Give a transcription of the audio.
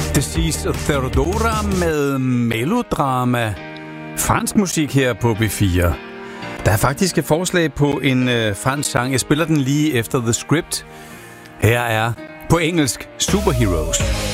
Deceased Theodora med melodrama. Fransk musik her på B4. Der er faktisk et forslag på en fransk sang. Jeg spiller den lige efter The Script. Her er på engelsk Superheroes.